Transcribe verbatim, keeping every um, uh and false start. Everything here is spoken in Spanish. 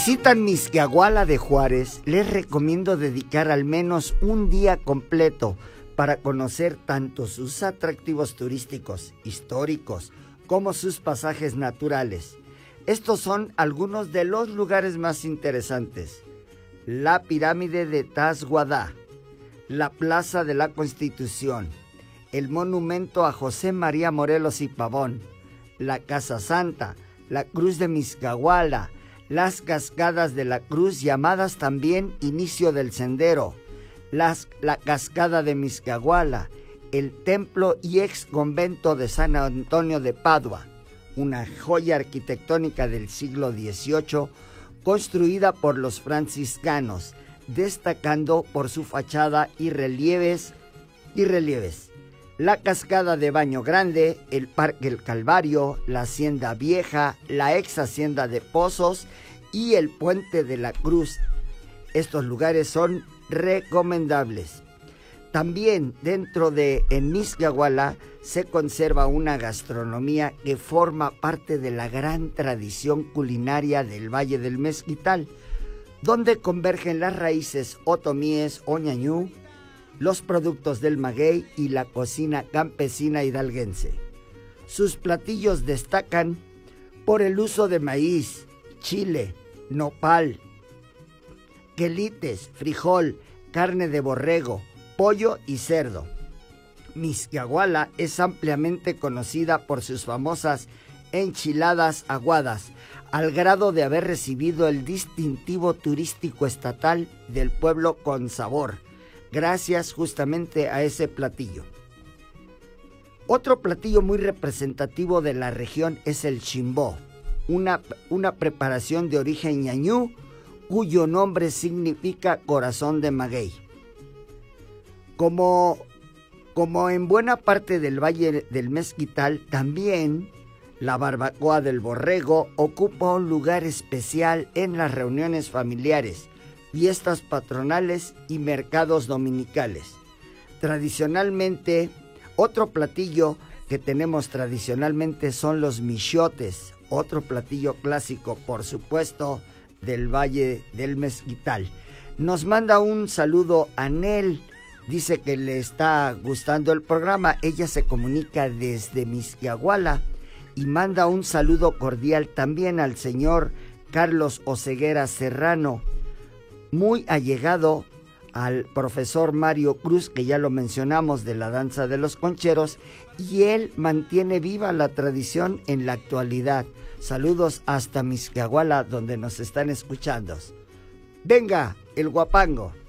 visitan Mixquiahuala de Juárez, les recomiendo dedicar al menos un día completo para conocer tanto sus atractivos turísticos, históricos, como sus pasajes naturales. Estos son algunos de los lugares más interesantes: la pirámide de Tazhuadá, la Plaza de la Constitución, el monumento a José María Morelos y Pavón, la Casa Santa, la Cruz de Mixquiahuala, las cascadas de la Cruz, llamadas también Inicio del Sendero, las, la cascada de Mixquiahuala, el templo y ex convento de San Antonio de Padua, una joya arquitectónica del siglo dieciocho construida por los franciscanos, destacando por su fachada y relieves, y relieves. La cascada de Baño Grande, el Parque El Calvario, la Hacienda Vieja, la ex Hacienda de Pozos y el Puente de la Cruz. Estos lugares son recomendables. También dentro de en Mixquiahuala se conserva una gastronomía que forma parte de la gran tradición culinaria del Valle del Mezquital, donde convergen las raíces otomíes o ñañú, los productos del maguey y la cocina campesina hidalguense. Sus platillos destacan por el uso de maíz, chile, nopal, quelites, frijol, carne de borrego, pollo y cerdo. Mixquiahuala es ampliamente conocida por sus famosas enchiladas aguadas, al grado de haber recibido el distintivo turístico estatal del pueblo con sabor, gracias justamente a ese platillo. Otro platillo muy representativo de la región es el chimbó, una, una preparación de origen ñañú, cuyo nombre significa corazón de maguey. Como, como en buena parte del Valle del Mezquital, también la barbacoa del borrego ocupa un lugar especial en las reuniones familiares, fiestas patronales y mercados dominicales. Tradicionalmente, otro platillo que tenemos tradicionalmente son los michotes, otro platillo clásico, por supuesto, del Valle del Mezquital. Nos manda un saludo a Nel, dice que le está gustando el programa. Ella se comunica desde Mixquiahuala y manda un saludo cordial también al señor Carlos Oseguera Serrano, muy allegado al profesor Mario Cruz, que ya lo mencionamos, de la danza de los concheros, y él mantiene viva la tradición en la actualidad. Saludos hasta Mixquiahuala, donde nos están escuchando. Venga, el guapango.